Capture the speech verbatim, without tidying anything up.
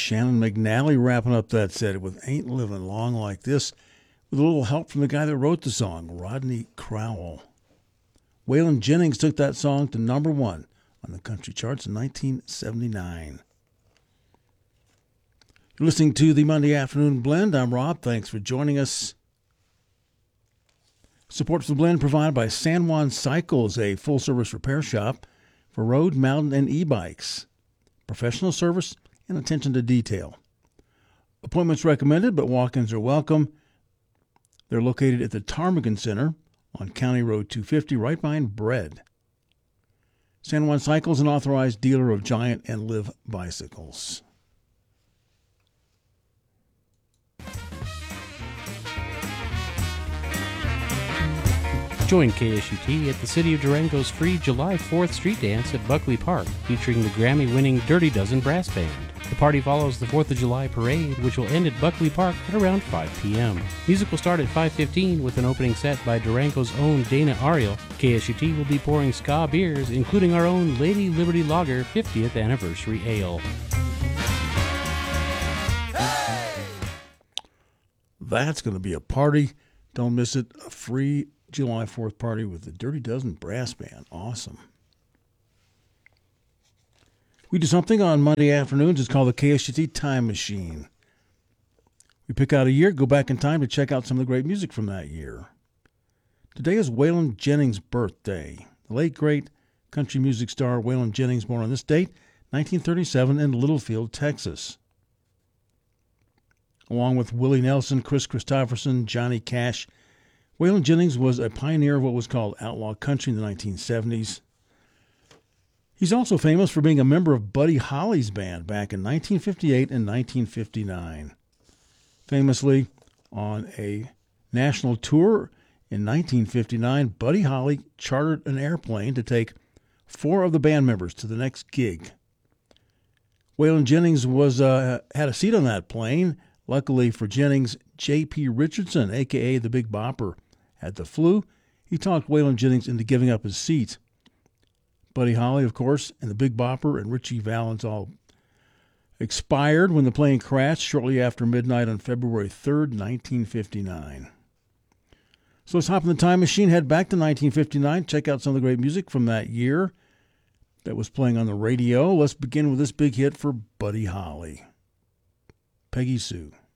Shannon McNally wrapping up that set with Ain't Living Long Like This with a little help from the guy that wrote the song, Rodney Crowell. Waylon Jennings took that song to number one on the country charts in nineteen seventy-nine. You're listening to the Monday Afternoon Blend. I'm Rob. Thanks for joining us. Support for the blend provided by San Juan Cycles, a full-service repair shop for road, mountain, and e-bikes. Professional service and attention to detail. Appointments recommended, but walk-ins are welcome. They're located at the Ptarmigan Center on County Road two fifty, right behind Bread. San Juan Cycles, an authorized dealer of Giant and Live bicycles. Join K S U T at the City of Durango's free July fourth street dance at Buckley Park, featuring the Grammy-winning Dirty Dozen Brass Band. The party follows the fourth of July parade, which will end at Buckley Park at around five p.m. Music will start at five fifteen with an opening set by Durango's own Dana Ariel. K S U T will be pouring ska beers, including our own Lady Liberty Lager fiftieth Anniversary Ale. That's going to be a party. Don't miss it. A free July fourth party with the Dirty Dozen Brass Band. Awesome. We do something on Monday afternoons. It's called the K S U T Time Machine. We pick out a year, go back in time to check out some of the great music from that year. Today is Waylon Jennings' birthday. The late, great country music star Waylon Jennings, born on this date, nineteen thirty-seven, in Littlefield, Texas. Along with Willie Nelson, Chris Christopherson, Johnny Cash, Waylon Jennings was a pioneer of what was called outlaw country in the nineteen seventies. He's also famous for being a member of Buddy Holly's band back in nineteen fifty-eight and nineteen fifty-nine. Famously, on a national tour in nineteen fifty-nine, Buddy Holly chartered an airplane to take four of the band members to the next gig. Waylon Jennings was uh, had a seat on that plane. Luckily for Jennings, J P Richardson, a k a the Big Bopper, had the flu. He talked Waylon Jennings into giving up his seat. Buddy Holly, of course, and the Big Bopper and Richie Valens all expired when the plane crashed shortly after midnight on February third, nineteen fifty-nine. So let's hop in the time machine, head back to nineteen fifty-nine, check out some of the great music from that year that was playing on the radio. Let's begin with this big hit for Buddy Holly, Peggy Sue.